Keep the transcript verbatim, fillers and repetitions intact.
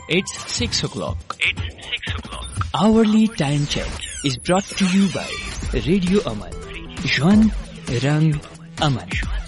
It's six o'clock. It's six o'clock. Hourly time check is brought to you by Radio Aman. Shwan Rang Aman.